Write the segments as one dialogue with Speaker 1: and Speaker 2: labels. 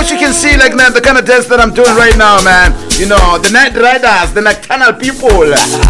Speaker 1: wish you can see like man, the kind of dance that I'm doing right now, man. You know, the night riders, the nocturnal people.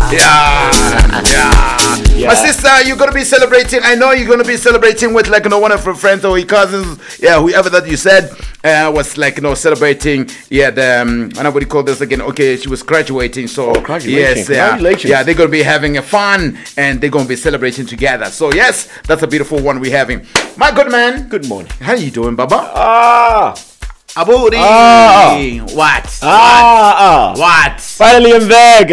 Speaker 1: Yeah. My sister, you're gonna be celebrating. I know you're gonna be celebrating with like one of her friends or your cousins. Yeah, whoever that you said was like celebrating. Yeah, the what do you call this again? Okay, she was graduating. So
Speaker 2: graduating.
Speaker 1: yes,
Speaker 2: Congratulations.
Speaker 1: yeah, they're gonna be having a fun and they're gonna be celebrating together. So yes, that's a beautiful one we're having. My good man.
Speaker 2: Good morning.
Speaker 1: How you doing, Baba? Aburi. What?
Speaker 2: Finally, I'm back.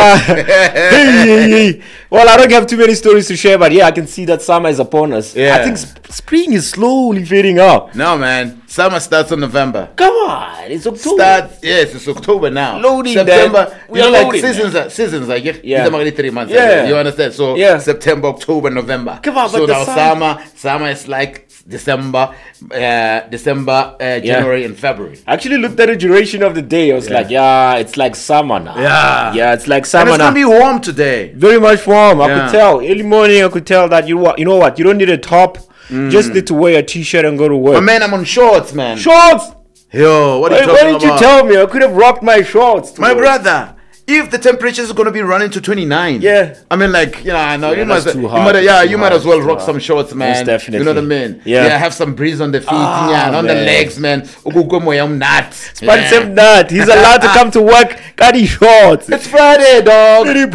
Speaker 2: Well, I don't have too many stories to share, but yeah, I can see that summer is upon us.
Speaker 1: Yeah.
Speaker 2: I think spring is slowly fading out.
Speaker 1: No, man. Summer starts in November.
Speaker 2: Come on, it's October.
Speaker 1: Yes, it's October now.
Speaker 2: Loading
Speaker 1: September.
Speaker 2: that.
Speaker 1: We are like
Speaker 2: loading
Speaker 1: seasons. Like
Speaker 2: Yeah.
Speaker 1: It's only 3 months.
Speaker 2: Yeah.
Speaker 1: You understand? So
Speaker 2: Yeah.
Speaker 1: September, October, November.
Speaker 2: Come on,
Speaker 1: so
Speaker 2: but the
Speaker 1: now summer is like December, January, and February.
Speaker 2: I actually looked at the duration of the day. I was like, it's like summer now. Yeah, it's like
Speaker 1: And
Speaker 2: summer
Speaker 1: it's
Speaker 2: now.
Speaker 1: gonna be warm today.
Speaker 2: Very much warm. I
Speaker 1: Yeah.
Speaker 2: could tell. Early morning, I could tell that you know what? You don't need a top. Just need to wear a t-shirt and go to work.
Speaker 1: But man, I'm on shorts, man.
Speaker 2: Shorts.
Speaker 1: Yo, what are you
Speaker 2: Why
Speaker 1: talking
Speaker 2: didn't you
Speaker 1: about?
Speaker 2: tell me? I could have rocked my shorts. to
Speaker 1: My
Speaker 2: work.
Speaker 1: brother, if the temperature is going to be running to 29,
Speaker 2: Yeah.
Speaker 1: I mean, like, I know
Speaker 2: Yeah,
Speaker 1: you might,
Speaker 2: that's too
Speaker 1: you
Speaker 2: hard.
Speaker 1: might,
Speaker 2: That's too
Speaker 1: you might
Speaker 2: hard.
Speaker 1: as well
Speaker 2: That's
Speaker 1: rock
Speaker 2: too
Speaker 1: some shorts, man.
Speaker 2: Most definitely.
Speaker 1: You know what I mean?
Speaker 2: Yeah.
Speaker 1: Have some breeze on the feet, and on the
Speaker 2: man.
Speaker 1: legs, man. I'm nuts.
Speaker 2: But except that, he's allowed to come to work, got his shorts.
Speaker 1: It's Friday, dog.